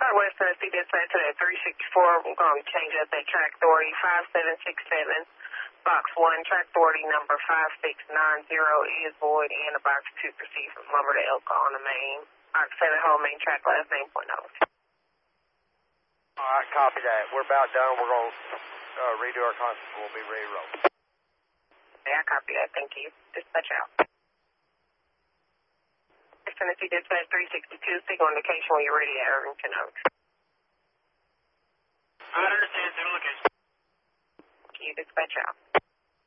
West Tennessee dispatch at 364. We're going to change up that track authority 5767. Box 1, track authority number 5690 is void, and the box 2 proceed from Lumber to Elko on the main. Box 7, hold main track last name point over. Alright, copy that. We're about done. We're going to redo our concept. We'll be ready to roll. Yeah, I copy that. Thank you. Dispatch out. Tennessee dispatch 362, signal indication when you're ready at Irvington Oaks. I understand. Signal location. Thank you. Dispatch out.